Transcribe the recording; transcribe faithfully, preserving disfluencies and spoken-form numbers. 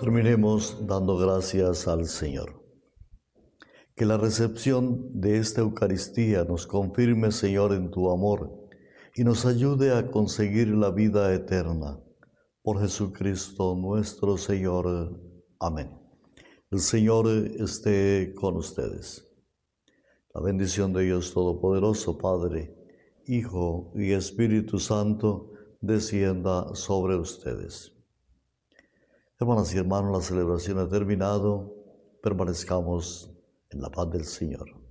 Terminemos dando gracias al Señor. Que la recepción de esta Eucaristía nos confirme, Señor, en tu amor y nos ayude a conseguir la vida eterna. Por Jesucristo nuestro Señor. Amén. El Señor esté con ustedes. La bendición de Dios Todopoderoso, Padre, Hijo y Espíritu Santo, descienda sobre ustedes. Hermanas y hermanos, la celebración ha terminado. Permanezcamos en la paz del Señor.